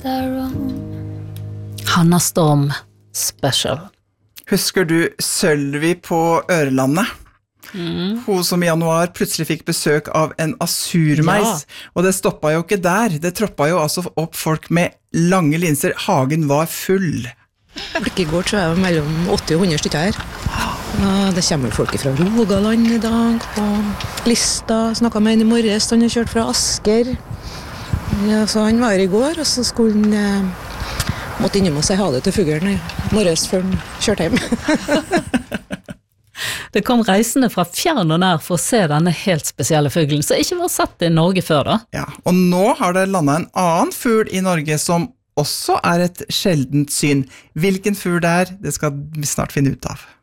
their own. Hanna Storm Special. Husker du Sølvi på Ørlandet? Hun som I januar plutselig fikk besøk av en asurmeis, og det stoppet jo ikke der. Det troppet jo altså opp folk med lange linser. Hagen var full. I går tror jeg mellom 80 og 100 stykker her. Det kommer folk fra Rogaland I dag, og Lista snakket med en I morges, han har kjørt fra Asker. Ja, så han var her I går, og så skulle han måtte innom og si ha det til fuglen I morges før han kjørte hjem. Det kom reisende fra fjern og nær for å se denne helt spesielle fuglen, så ikke var sett I Norge før da. Ja, og nå har det landet en annen fugl I Norge som også et sjeldent syn. Hvilken fugl det skal vi snart finne ut av.